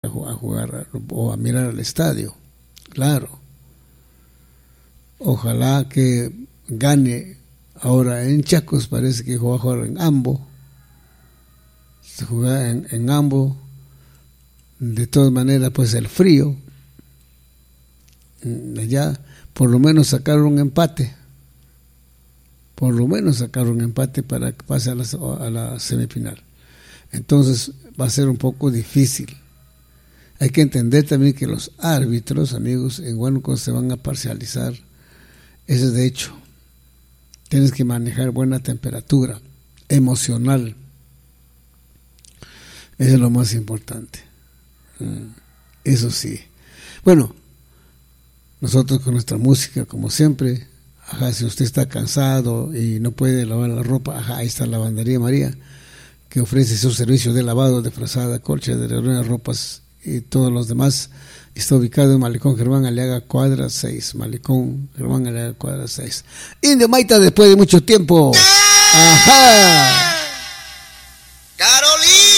a jugar o a mirar al estadio, claro. Ojalá que gane. Ahora en Chacos parece que va a jugar en Ambo. Se juega en Ambo. De todas maneras, pues el frío. Allá por lo menos sacaron un empate. Por lo menos sacaron un empate para que pase a la semifinal. Entonces va a ser un poco difícil. Hay que entender también que los árbitros, amigos, en Huánuco se van a parcializar. Ese es de hecho. Tienes que manejar buena temperatura emocional. Eso es lo más importante. Eso sí. Bueno, nosotros con nuestra música, como siempre, si usted está cansado y no puede lavar la ropa, ahí está Lavandería María, que ofrece su servicio de lavado, de frazada, colcha, de reunión, ropas y todos los demás. Está ubicado en Malecón Germán Aliaga cuadra 6. Malecón Germán Aliaga cuadra 6. Indio Maita, después de mucho tiempo. ¡Ajá! Carolina.